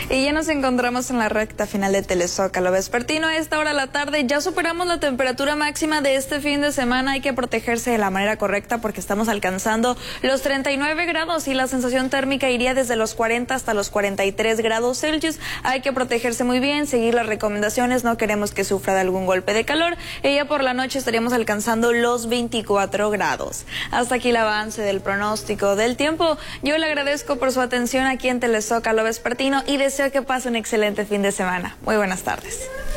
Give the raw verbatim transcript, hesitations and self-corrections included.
Y ya nos encontramos en la recta final de Telezócalo Vespertino. A esta hora de la tarde ya superamos la temperatura máxima de este fin de semana. Hay que protegerse de la manera correcta porque estamos alcanzando los treinta y nueve grados y la sensación térmica iría desde los cuarenta hasta los cuarenta y tres grados Celsius. Hay que protegerse muy bien, seguir las recomendaciones, no queremos que sufra de algún golpe de calor. Y ya por la noche estaríamos alcanzando los veinticuatro grados. Hasta aquí el avance del pronóstico del tiempo. Yo le agradezco por su atención aquí en Telezócalo Vespertino y deseo que pase un excelente fin de semana. Muy buenas tardes.